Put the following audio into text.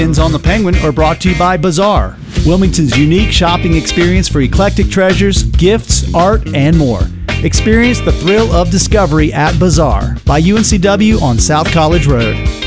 On the Penguin are brought to you by Bazaar, Wilmington's unique shopping experience for eclectic treasures, gifts, art, and more. Experience the thrill of discovery at Bazaar by UNCW on South College Road.